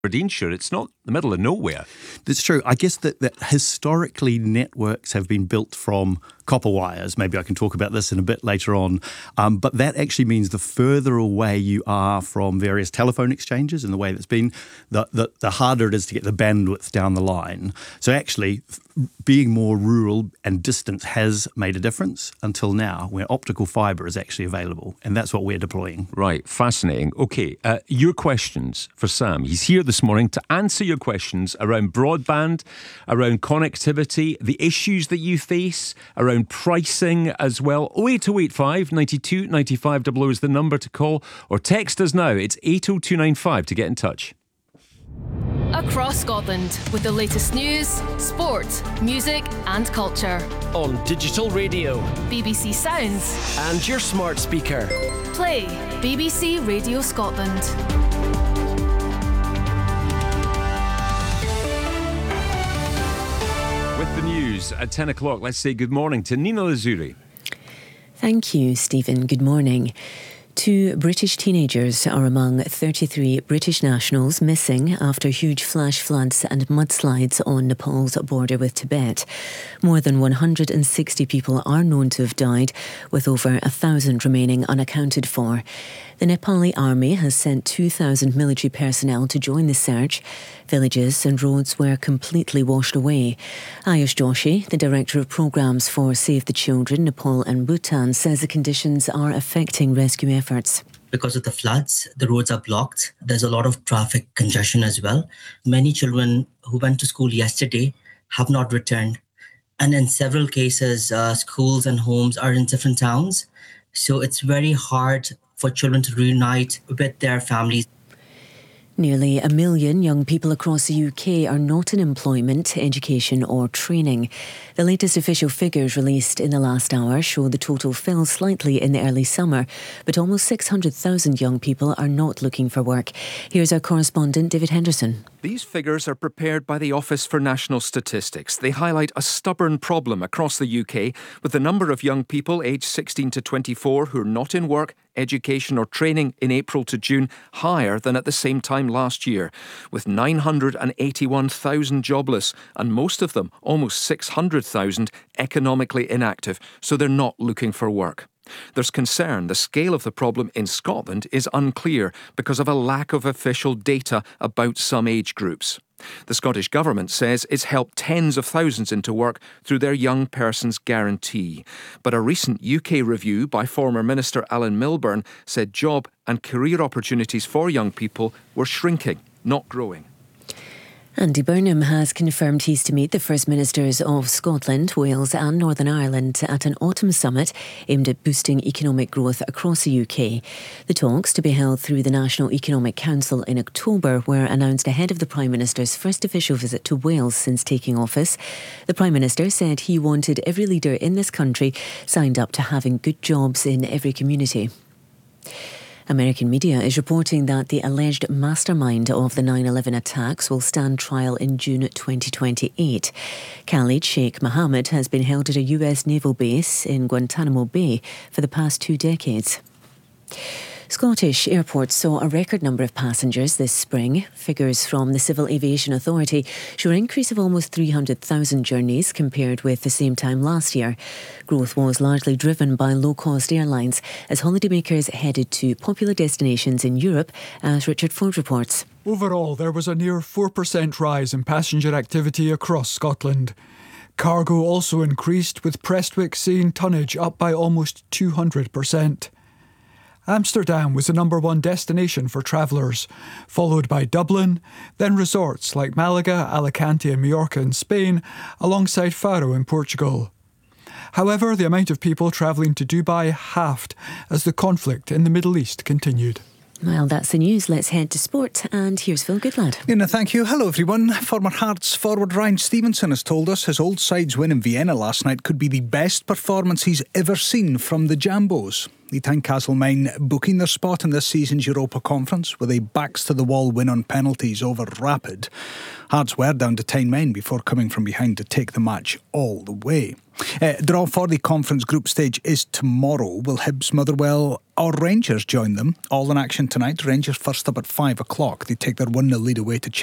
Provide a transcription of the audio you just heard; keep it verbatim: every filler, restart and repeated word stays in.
Aberdeenshire, it's not the middle of nowhere. That's true. I guess that, that historically networks have been built from copper wires. Maybe I can talk about this in a bit later on. Um, but that actually means the further away you are from various telephone exchanges in the way that's been, the, the, the harder it is to get the bandwidth down the line. So actually, being more rural and distant has made a difference until now, where optical fibre is actually available. And that's what we're deploying. Right, fascinating. Okay, uh, your questions for Sam. He's here this morning to answer your questions around broadband, around connectivity, the issues that you face, around pricing as well. oh eight oh eight five, nine two, nine five double oh is the number to call, or text us now. It's eight oh two nine five to get in touch. Across Scotland with the latest news, sport, music and culture. On digital radio, B B C Sounds and your smart speaker. Play B B C Radio Scotland. With the news at ten o'clock, let's say good morning to Nina Lazuri. Thank you, Stephen. Good morning. Two British teenagers are among thirty-three British nationals missing after huge flash floods and mudslides on Nepal's border with Tibet. More than one hundred sixty people are known to have died, with over a thousand remaining unaccounted for. The Nepali army has sent two thousand military personnel to join the search. Villages and roads were completely washed away. Ayush Joshi, the Director of Programmes for Save the Children, Nepal and Bhutan, says the conditions are affecting rescue efforts. Because of the floods, the roads are blocked. There's a lot of traffic congestion as well. Many children who went to school yesterday have not returned. And in several cases, uh, schools and homes are in different towns. So it's very hard for children to reunite with their families. Nearly a million young people across the U K are not in employment, education or training. The latest official figures released in the last hour show the total fell slightly in the early summer, but almost six hundred thousand young people are not looking for work. Here's our correspondent, David Henderson. These figures are prepared by the Office for National Statistics. They highlight a stubborn problem across the U K, with the number of young people aged sixteen to twenty-four who are not in work, education or training in April to June higher than at the same time last year, with nine hundred eighty-one thousand jobless and most of them, almost six hundred thousand, economically inactive, so they're not looking for work. There's concern the scale of the problem in Scotland is unclear because of a lack of official data about some age groups. The Scottish Government says it's helped tens of thousands into work through their Young Persons Guarantee. But a recent U K review by former Minister Alan Milburn said job and career opportunities for young people were shrinking, not growing. Andy Burnham has confirmed he's to meet the First Ministers of Scotland, Wales and Northern Ireland at an autumn summit aimed at boosting economic growth across the U K. The talks, to be held through the National Economic Council in October, were announced ahead of the Prime Minister's first official visit to Wales since taking office. The Prime Minister said he wanted every leader in this country signed up to having good jobs in every community. American media is reporting that the alleged mastermind of the nine eleven attacks will stand trial in June twenty twenty-eight. Khalid Sheikh Mohammed has been held at a U S naval base in Guantanamo Bay for the past two decades. Scottish airports saw a record number of passengers this spring. Figures from the Civil Aviation Authority show an increase of almost three hundred thousand journeys compared with the same time last year. Growth was largely driven by low-cost airlines as holidaymakers headed to popular destinations in Europe, as Richard Ford reports. Overall, there was a near four percent rise in passenger activity across Scotland. Cargo also increased, with Prestwick seeing tonnage up by almost two hundred percent. Amsterdam was the number one destination for travellers, followed by Dublin, then resorts like Malaga, Alicante and Mallorca in Spain, alongside Faro in Portugal. However, the amount of people travelling to Dubai halved as the conflict in the Middle East continued. Well, that's the news. Let's head to sport, and here's Phil Goodlad. Nina, thank you. Hello, everyone. Former Hearts forward Ryan Stevenson has told us his old side's win in Vienna last night could be the best performance he's ever seen from the Jambos. the Tynecastle booking their spot in this season's Europa Conference with a backs-to-the-wall win on penalties over Rapid. Hearts were down to ten men before coming from behind to take the match all the way. Uh, draw for the conference group stage is tomorrow. Will Hibs, Motherwell or Rangers join them? All in action tonight. Rangers first up at five o'clock. They take their one nil lead away to